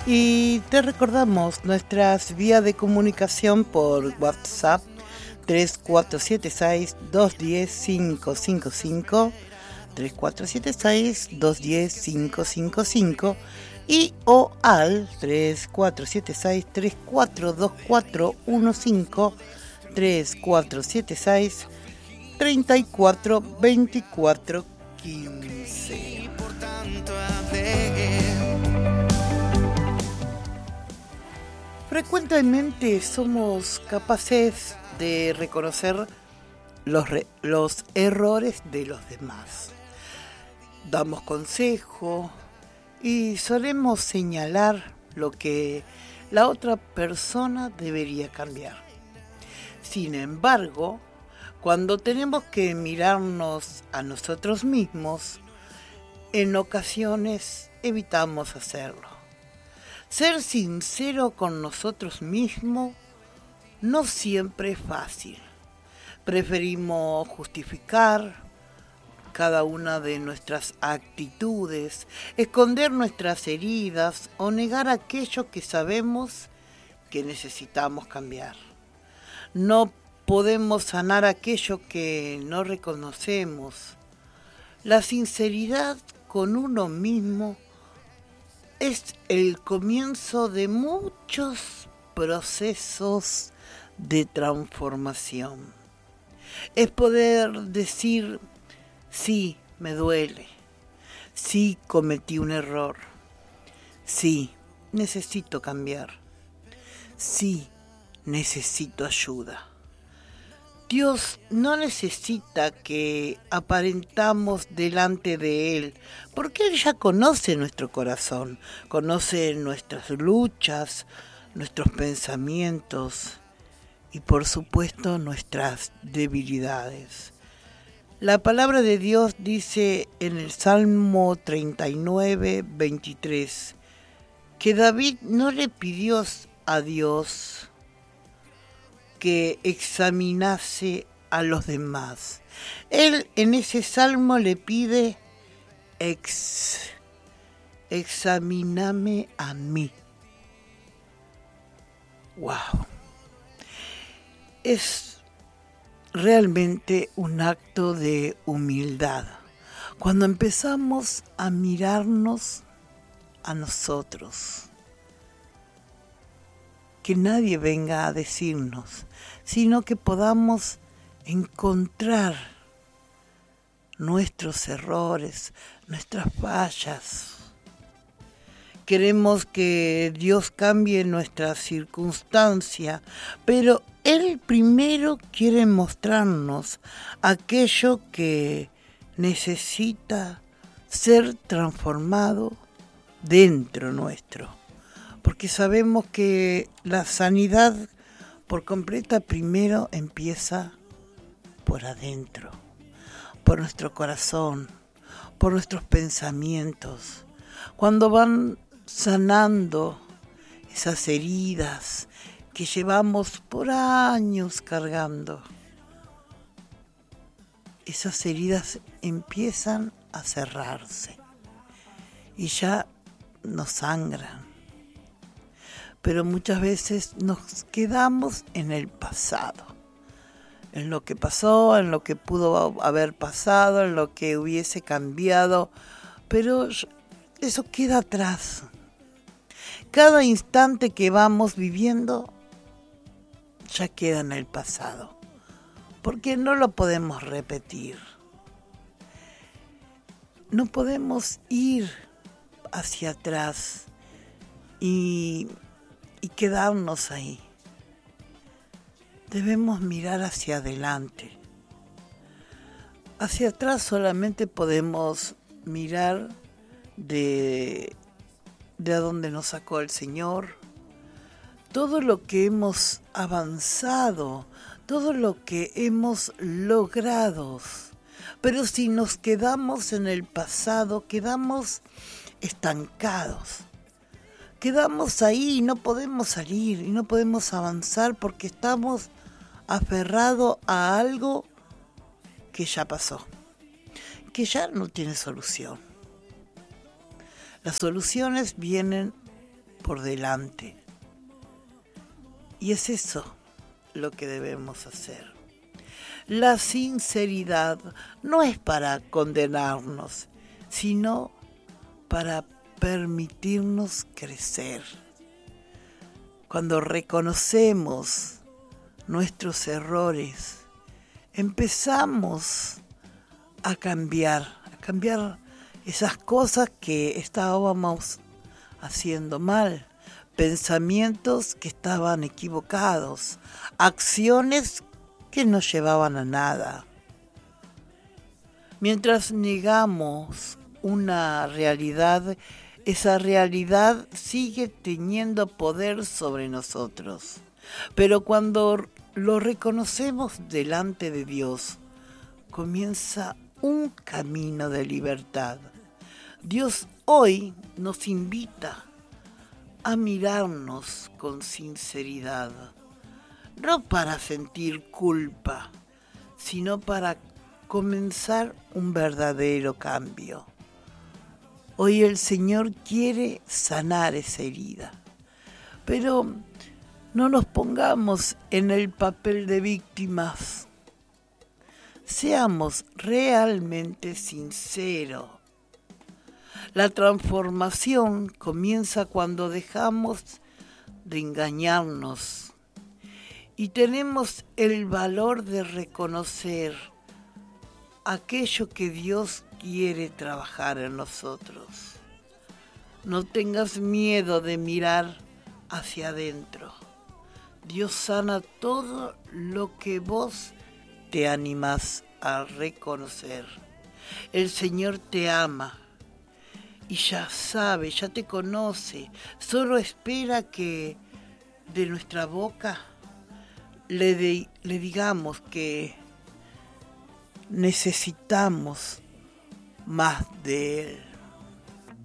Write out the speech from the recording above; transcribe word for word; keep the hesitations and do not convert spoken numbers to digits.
Y te recordamos nuestras vías de comunicación por WhatsApp tres cuatro siete seis, dos uno cero, cinco cinco cinco, tres cuatro siete seis, dos uno cero, cinco cinco cinco y o al tres cuatro siete seis, tres cuatro dos cuatro uno cinco, tres cuatro siete seis, tres cuatro dos cuatro uno cinco. Frecuentemente somos capaces de reconocer los, re- los errores de los demás. Damos consejo y solemos señalar lo que la otra persona debería cambiar. Sin embargo, cuando tenemos que mirarnos a nosotros mismos, en ocasiones evitamos hacerlo. Ser sincero con nosotros mismos no siempre es fácil. Preferimos justificar cada una de nuestras actitudes, esconder nuestras heridas o negar aquello que sabemos que necesitamos cambiar. No podemos sanar aquello que no reconocemos. La sinceridad con uno mismo es el comienzo de muchos procesos de transformación. Es poder decir, sí, me duele, sí, cometí un error, sí, necesito cambiar, sí, necesito ayuda. Dios no necesita que aparentamos delante de Él, porque Él ya conoce nuestro corazón, conoce nuestras luchas, nuestros pensamientos y por supuesto nuestras debilidades. La palabra de Dios dice en el Salmo treinta y nueve, veintitrés, que David no le pidió a Dios que examinase a los demás. Él en ese salmo le pide, ex, examíname a mí. Wow. Es realmente un acto de humildad. Cuando empezamos a mirarnos a nosotros, que nadie venga a decirnos, sino que podamos encontrar nuestros errores, nuestras fallas. Queremos que Dios cambie nuestra circunstancia, pero Él primero quiere mostrarnos aquello que necesita ser transformado dentro nuestro. Porque sabemos que la sanidad por completa primero empieza por adentro, por nuestro corazón, por nuestros pensamientos. Cuando van sanando esas heridas que llevamos por años cargando, esas heridas empiezan a cerrarse y ya no sangran. Pero muchas veces nos quedamos en el pasado, en lo que pasó, en lo que pudo haber pasado, en lo que hubiese cambiado, pero eso queda atrás. Cada instante que vamos viviendo ya queda en el pasado, porque no lo podemos repetir. No podemos ir hacia atrás y y quedarnos ahí. Debemos mirar hacia adelante. Hacia atrás solamente podemos mirar de, de a dónde nos sacó el Señor, todo lo que hemos avanzado, todo lo que hemos logrado. Pero si nos quedamos en el pasado, quedamos estancados. Quedamos ahí y no podemos salir y no podemos avanzar porque estamos aferrados a algo que ya pasó, que ya no tiene solución. Las soluciones vienen por delante. Y es eso lo que debemos hacer. La sinceridad no es para condenarnos, sino para permitirnos crecer. Cuando reconocemos nuestros errores, empezamos a cambiar, a cambiar esas cosas que estábamos haciendo mal, pensamientos que estaban equivocados, acciones que no llevaban a nada. Mientras negamos una realidad, esa realidad sigue teniendo poder sobre nosotros. Pero cuando lo reconocemos delante de Dios, comienza un camino de libertad. Dios hoy nos invita a mirarnos con sinceridad, no para sentir culpa, sino para comenzar un verdadero cambio. Hoy el Señor quiere sanar esa herida, pero no nos pongamos en el papel de víctimas. Seamos realmente sinceros. La transformación comienza cuando dejamos de engañarnos y tenemos el valor de reconocer aquello que Dios quiere trabajar en nosotros. No tengas miedo de mirar hacia adentro. Dios sana todo lo que vos te animás a reconocer. El Señor te ama y ya sabe, ya te conoce. Solo espera que de nuestra boca le, de, le digamos que necesitamos más de Él.